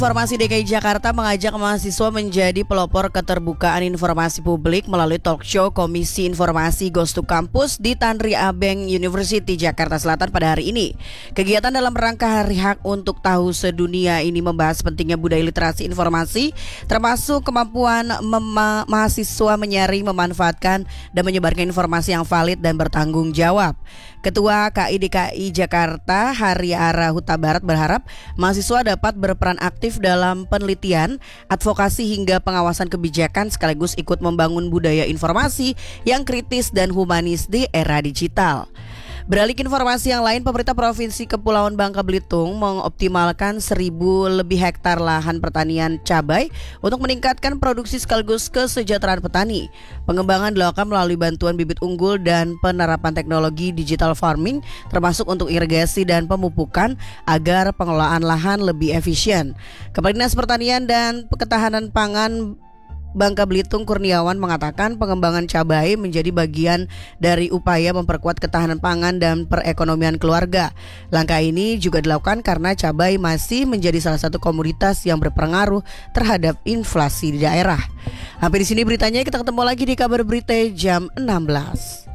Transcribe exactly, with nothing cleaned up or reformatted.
Informasi D K I Jakarta mengajak mahasiswa menjadi pelopor keterbukaan informasi publik melalui talk show Komisi Informasi Goes to Campus di Tanri Abeng University Jakarta Selatan pada hari ini. Kegiatan dalam rangka Hari Hak untuk Tahu Sedunia ini membahas pentingnya budaya literasi informasi, termasuk kemampuan mema- mahasiswa menyaring, memanfaatkan, dan menyebarkan informasi yang valid dan bertanggung jawab. Ketua K I D K I Jakarta Haryara Huta Barat berharap mahasiswa dapat berperan aktif dalam penelitian, advokasi hingga pengawasan kebijakan sekaligus ikut membangun budaya informasi yang kritis dan humanis di era digital. Beralih ke informasi yang lain, pemerintah Provinsi Kepulauan Bangka Belitung mengoptimalkan seribu lebih hektar lahan pertanian cabai untuk meningkatkan produksi sekaligus kesejahteraan petani. Pengembangan dilakukan melalui bantuan bibit unggul dan penerapan teknologi digital farming, termasuk untuk irigasi dan pemupukan agar pengelolaan lahan lebih efisien. Kepala Dinas Pertanian dan Ketahanan Pangan Bangka Belitung Kurniawan mengatakan pengembangan cabai menjadi bagian dari upaya memperkuat ketahanan pangan dan perekonomian keluarga. Langkah ini juga dilakukan karena cabai masih menjadi salah satu komoditas yang berpengaruh terhadap inflasi di daerah. Sampai di sini beritanya, kita ketemu lagi di Kabar Berita jam enam belas.